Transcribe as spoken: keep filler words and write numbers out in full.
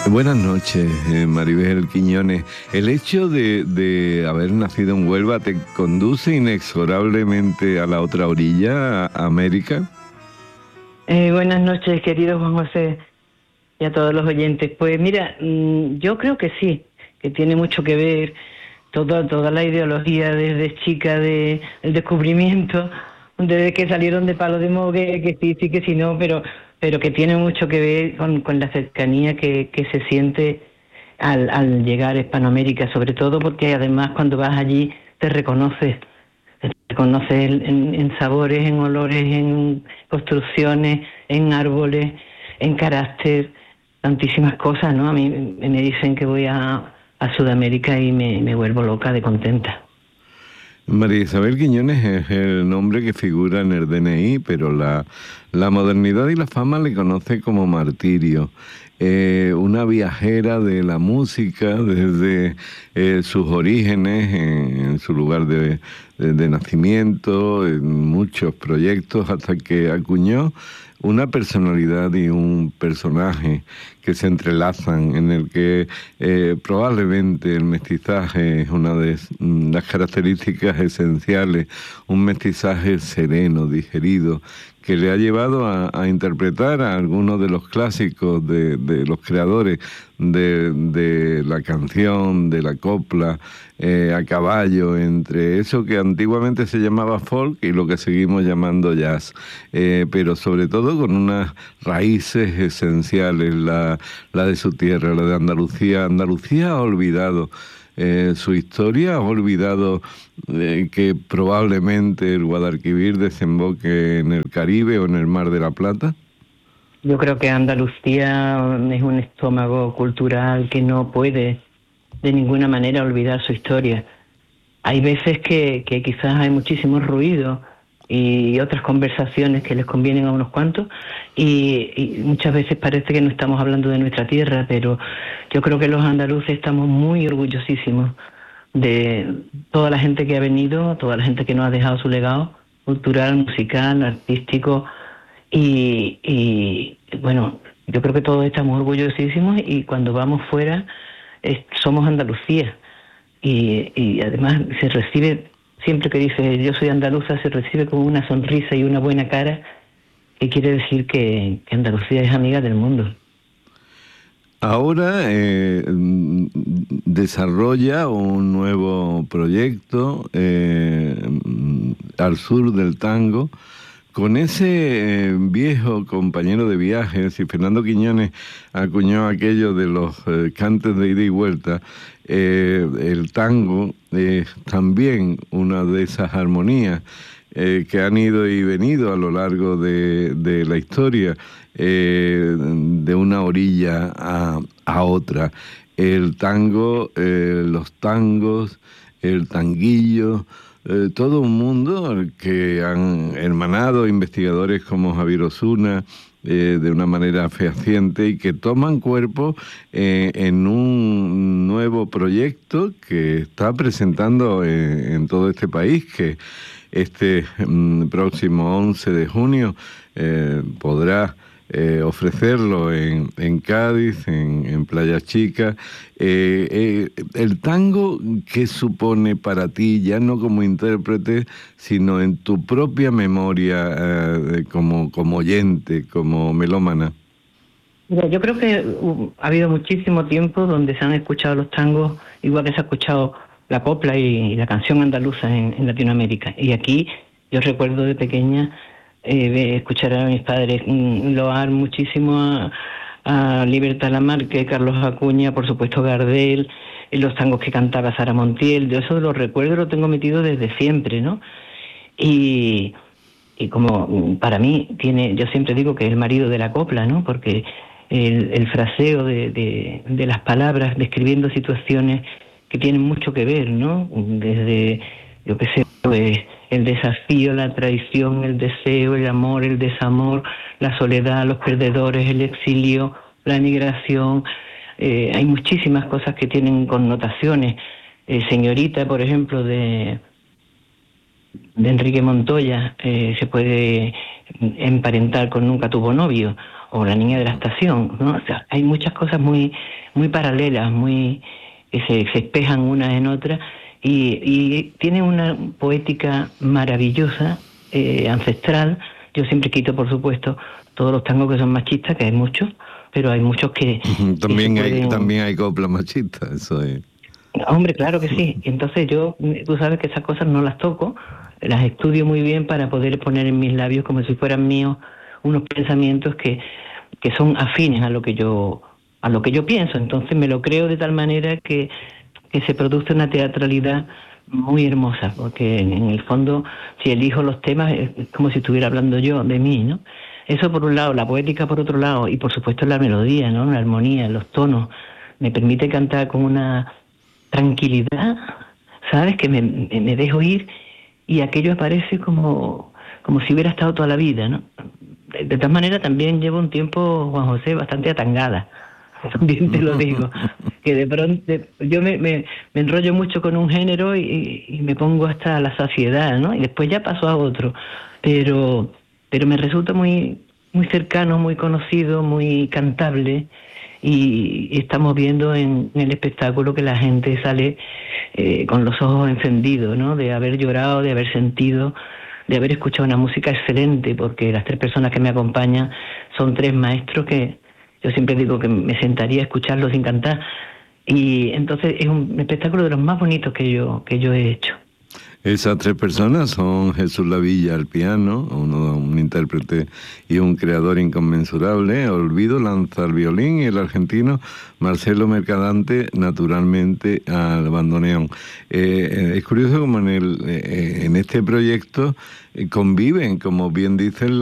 Buenas noches, eh, Maribel Quiñones. El hecho de, de haber nacido en Huelva te conduce inexorablemente a la otra orilla, a América. Eh, buenas noches, querido Juan José, y a todos los oyentes. Pues mira, mmm, yo creo que sí, que tiene mucho que ver toda, toda la ideología desde chica de el descubrimiento, desde que salieron de Palo de Mogue, que sí, sí, que sí, no, pero, pero que tiene mucho que ver con, con la cercanía que, que se siente al, al llegar a Hispanoamérica, sobre todo porque además cuando vas allí te reconoces. Conocer en, en sabores, en olores, en construcciones, en árboles, en carácter, tantísimas cosas, ¿no? A mí me dicen que voy a, a Sudamérica y me, me vuelvo loca de contenta. María Isabel Quiñones es el nombre que figura en el D N I, pero la, la modernidad y la fama le conoce como Martirio. Eh, una viajera de la música desde eh, sus orígenes, en, en su lugar de, de, de nacimiento, en muchos proyectos, hasta que acuñó una personalidad y un personaje que se entrelazan, en el que eh, probablemente el mestizaje es una de las características esenciales, un mestizaje sereno, digerido, que le ha llevado a, a interpretar a algunos de los clásicos de, de los creadores de, de la canción, de la copla, eh, a caballo, entre eso que antiguamente se llamaba folk y lo que seguimos llamando jazz, eh, pero sobre todo con unas raíces esenciales, la, la de su tierra, la de Andalucía. Andalucía ha olvidado Eh, su historia, ha olvidado eh, que probablemente el Guadalquivir desemboque en el Caribe o en el Mar de la Plata. Yo creo que Andalucía es un estómago cultural que no puede de ninguna manera olvidar su historia. Hay veces que, que quizás hay muchísimo ruido y otras conversaciones que les convienen a unos cuantos y, y muchas veces parece que no estamos hablando de nuestra tierra, pero yo creo que los andaluces estamos muy orgullosísimos de toda la gente que ha venido, toda la gente que nos ha dejado su legado cultural, musical, artístico y, y bueno, yo creo que todos estamos orgullosísimos y cuando vamos fuera eh, somos Andalucía y, y además se recibe. Siempre que dice yo soy andaluza se recibe con una sonrisa y una buena cara, que quiere decir que, que Andalucía es amiga del mundo. Ahora eh, desarrolla un nuevo proyecto eh, al sur del tango, con ese eh, viejo compañero de viajes. Y Fernando Quiñones acuñó aquello de los eh, cantes de ida y vuelta. Eh, el tango es también una de esas armonías eh, que han ido y venido a lo largo de, de la historia, eh, de una orilla a, a otra. El tango, eh, los tangos, el tanguillo, Eh, todo un mundo que han hermanado investigadores como Javier Osuna eh, de una manera fehaciente y que toman cuerpo eh, en un nuevo proyecto que está presentando en, en todo este país, que este mm, próximo once de junio eh, podrá Eh, ofrecerlo en, en Cádiz, en, en Playa Chica. Eh, eh, el tango, ¿qué supone para ti, ya no como intérprete, sino en tu propia memoria eh, como, como oyente, como melómana? Mira, yo creo que uh, ha habido muchísimo tiempo donde se han escuchado los tangos, igual que se ha escuchado la copla y, y la canción andaluza en, en Latinoamérica. Y aquí yo recuerdo de pequeña eh, escuchar a mis padres mm, loar muchísimo a, a Libertad Lamarque, Carlos Acuña, por supuesto Gardel, y los tangos que cantaba Sara Montiel. Yo eso los recuerdo, lo tengo metido desde siempre, ¿no? Y, y como para mí tiene, yo siempre digo que es el marido de la copla, ¿no? Porque el, el fraseo de, de, de las palabras describiendo situaciones que tienen mucho que ver, ¿no? Desde, yo qué sé, pues, el desafío, la traición, el deseo, el amor, el desamor, la soledad, los perdedores, el exilio, la migración. Eh, hay muchísimas cosas que tienen connotaciones. Eh, señorita, por ejemplo, de, de Enrique Montoya, eh, se puede emparentar con Nunca tuvo novio, o La niña de la estación, ¿no? O sea, hay muchas cosas muy muy paralelas, muy que se, se espejan unas en otras, y, y tiene una poética maravillosa, eh, ancestral. Yo siempre quito, por supuesto, todos los tangos que son machistas, que hay muchos, pero hay muchos que... También, que hay, pueden... también hay copla machista, eso es. Hombre, claro que sí. Entonces yo, tú sabes que esas cosas no las toco, las estudio muy bien para poder poner en mis labios como si fueran míos unos pensamientos que, que son afines a lo que yo a lo que yo pienso. Entonces me lo creo de tal manera que, que se produce una teatralidad muy hermosa, porque en, en el fondo, si elijo los temas, es como si estuviera hablando yo de mí, ¿no? Eso por un lado, la poética por otro lado, y por supuesto la melodía, ¿no? La armonía, los tonos, me permite cantar con una tranquilidad, ¿sabes? Que me, me dejo ir y aquello aparece como, como si hubiera estado toda la vida, ¿no? De, de tal manera también llevo un tiempo, Juan José, bastante atangada, también te lo digo, que de pronto yo me, me, me enrollo mucho con un género y, y me pongo hasta la saciedad, ¿no? Y después ya paso a otro, pero, pero me resulta muy, muy cercano, muy conocido, muy cantable. Y estamos viendo en, en el espectáculo que la gente sale eh, con los ojos encendidos, ¿no? De haber llorado, de haber sentido, de haber escuchado una música excelente, porque las tres personas que me acompañan son tres maestros que yo siempre digo que me sentaría a escucharlos sin cantar. Y entonces es un espectáculo de los más bonitos que yo, que yo he hecho. Esas tres personas son Jesús Lavilla al piano, uno, un intérprete y un creador inconmensurable, Olvido Lanza al violín, y el argentino Marcelo Mercadante, naturalmente, al bandoneón. Eh, es curioso como en, el, eh, en este proyecto eh, conviven, como bien dicen,